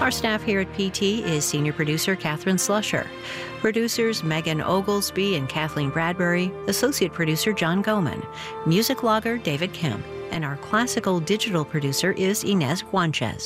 Our staff here at PT is Senior Producer Catherine Slusher, producers Megan Oglesby and Kathleen Bradbury, Associate Producer John Goman, Music Logger David Kemp, and our classical digital producer is Inez Juanchez.